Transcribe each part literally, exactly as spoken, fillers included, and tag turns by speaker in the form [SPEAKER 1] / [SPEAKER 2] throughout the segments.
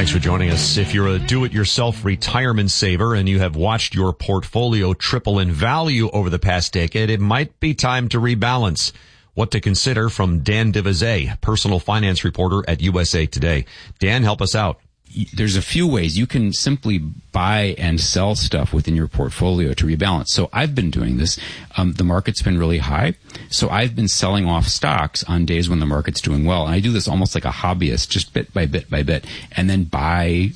[SPEAKER 1] Thanks for joining us. If you're a do-it-yourself retirement saver and you have watched your portfolio triple in value over the past decade, it might be time to rebalance. What to consider from Dan Divizet, personal finance reporter at U S A Today. Dan, help us out.
[SPEAKER 2] There's a few ways. You can simply buy and sell stuff within your portfolio to rebalance. So I've been doing this. Um, the market's been really high. So I've been selling off stocks on days when the market's doing well. And I do this almost like a hobbyist, just bit by bit by bit, and then buy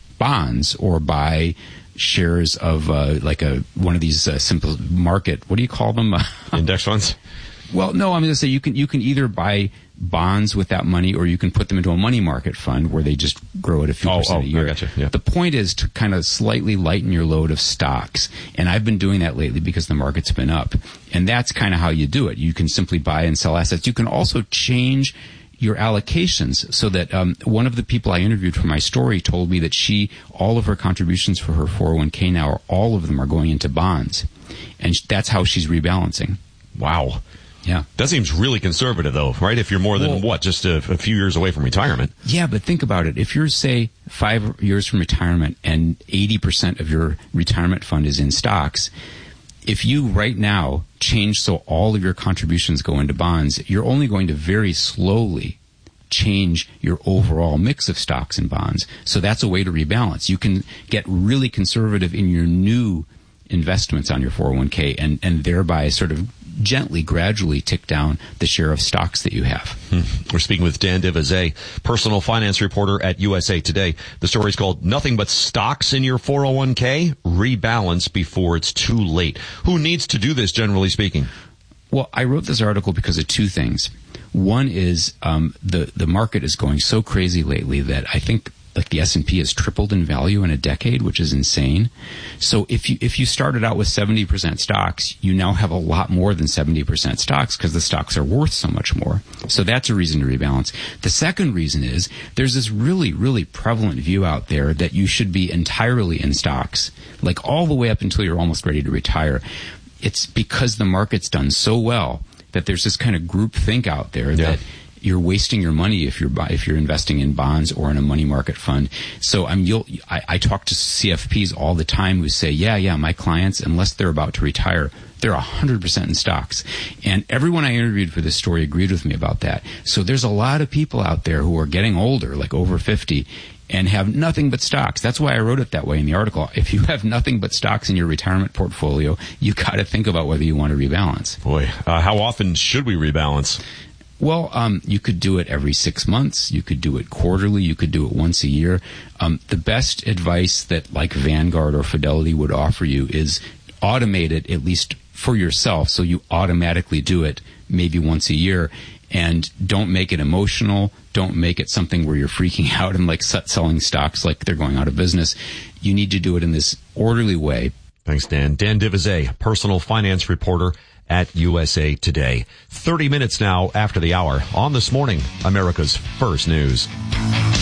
[SPEAKER 2] bonds or buy shares of uh, like a one of these uh, simple market, what do you call them?
[SPEAKER 1] Index funds?
[SPEAKER 2] Well, no, I'm going to say you can you can either buy bonds with that money, or you can put them into a money market fund where they just grow at a few
[SPEAKER 1] oh,
[SPEAKER 2] percent
[SPEAKER 1] oh,
[SPEAKER 2] a year.
[SPEAKER 1] I gotcha. Yeah.
[SPEAKER 2] The point is to kind of slightly lighten your load of stocks, and I've been doing that lately because the market's been up, and that's kind of how you do it. You can simply buy and sell assets. You can also change your allocations so that um, one of the people I interviewed for my story told me that she, all of her contributions for her four oh one k now, all of them are going into bonds, and that's how she's rebalancing.
[SPEAKER 1] Wow.
[SPEAKER 2] Yeah.
[SPEAKER 1] That seems really conservative, though, right? If you're more than, well, what, just a, a few years away from retirement.
[SPEAKER 2] Yeah, but think about it. If you're, say, five years from retirement and eighty percent of your retirement fund is in stocks, if you right now change so all of your contributions go into bonds, you're only going to very slowly change your overall mix of stocks and bonds. So that's a way to rebalance. You can get really conservative in your new investments on your four oh one k and, and thereby sort of gently, gradually tick down the share of stocks that you have.
[SPEAKER 1] Hmm. We're speaking with Dan Divizet, personal finance reporter at U S A Today. The story's called Nothing But Stocks in Your four oh one k? Rebalance Before It's Too Late. Who needs to do this, generally speaking?
[SPEAKER 2] Well, I wrote this article because of two things. One is um, the, the market is going so crazy lately that I think like the S and P has tripled in value in a decade, which is insane. So if you if you started out with seventy percent stocks, you now have a lot more than seventy percent stocks because the stocks are worth so much more. So that's a reason to rebalance. The second reason is there's this really, really prevalent view out there that you should be entirely in stocks, like all the way up until you're almost ready to retire. It's because the market's done so well that there's this kind of group think out there yeah. that you're wasting your money if you're if you're investing in bonds or in a money market fund. So I'm you'll I, I talk to C F Ps all the time who say, yeah, yeah, my clients, unless they're about to retire, they're one hundred percent in stocks. And everyone I interviewed for this story agreed with me about that. So there's a lot of people out there who are getting older, like over fifty, and have nothing but stocks. That's why I wrote it that way in the article. If you have nothing but stocks in your retirement portfolio, you got to think about whether you want to rebalance.
[SPEAKER 1] Boy, uh, how often should we rebalance?
[SPEAKER 2] Well, um, you could do it every six months. You could do it quarterly. You could do it once a year. Um, the best advice that like Vanguard or Fidelity would offer you is automate it, at least for yourself, so you automatically do it maybe once a year. And don't make it emotional. Don't make it something where you're freaking out and like selling stocks like they're going out of business. You need to do it in this orderly way.
[SPEAKER 1] Thanks, Dan. Dan Divizet, personal finance reporter at U S A Today. thirty minutes now after the hour on This Morning, America's First News.